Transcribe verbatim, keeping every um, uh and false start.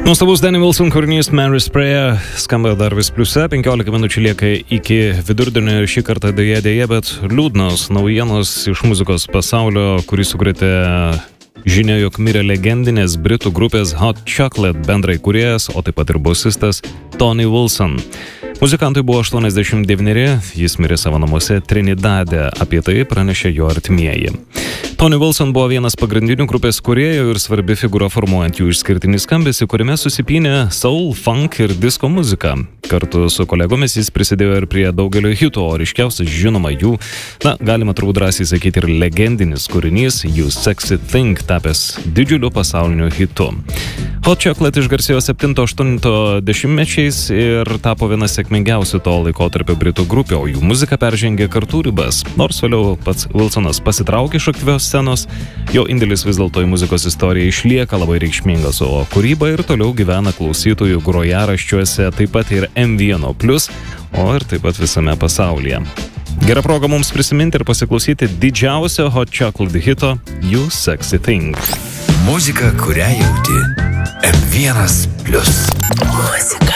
Nuostabus Danny Wilson kūrinys Mary's Prayer skamba dar vis pliuse, penkiolika minučių lieka iki vidurdienio ir šį kartą dėja dėja, bet liūdnos naujienos iš muzikos pasaulio, kurį sukrėtė žinia, jog mirė legendinės britų grupės Hot Chocolate bendraįkūrėjas, o taip pat ir bosistas Tony Wilson. Muzikantui buvo aštuoniasdešimt devyneri, jis mirė savo namuose Trinidade, apie tai pranešė jo artimieji. Tony Wilson buvo vienas pagrindinių grupės kūrėjų ir svarbi figūra formuojant jų išskirtinį skambesį, kuriame susipynė soul, funk ir disco muzika. Kartu su kolegomis jis prisidėjo ir prie daugelio hitų, o ryškiausias žinoma jų, na, galima turbūt drąsiai sakyti ir legendinis kūrinys You Sexy Thing, tapęs didžiuliu pasauliniu hitu. Hot Chocolate išgarsėjo septinto aštunto dešimtmečiais ir tapo viena sėkmingiausių to laikotarpio britų grupių, o jų muzika peržengė kartų ribas. Nors vėliau pats Wilsonas pasitraukė iš aktyvios scenos, jo indėlis vis dėlto į muzikos istoriją išlieka labai reikšmingas, o kūryba ir toliau gyvena klausytojų grojaraščiuose, taip pat ir M vienas plus, o ir taip pat visame pasaulyje. Gera proga mums prisiminti ir pasiklausyti didžiausio Hot Chocolate hito You Sexy Thing. Muzika, kurią jauti M vienas plus. Muzika.